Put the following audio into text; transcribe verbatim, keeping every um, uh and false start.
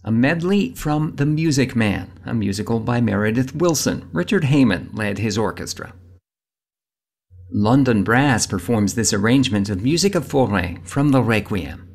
a medley from The Music Man, a musical by Meredith Willson. Richard Heyman led his orchestra. London Brass performs this arrangement of Musica Fauré from the Requiem.